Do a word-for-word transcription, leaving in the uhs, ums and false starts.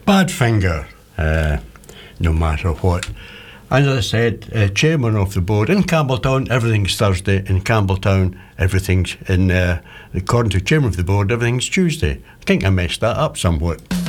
Badfinger, uh, no matter what. And as I said, uh, chairman of the board in Campbelltown, everything's Thursday. In Campbelltown, everything's in, uh, according to chairman of the board, everything's Tuesday. I think I messed that up somewhat.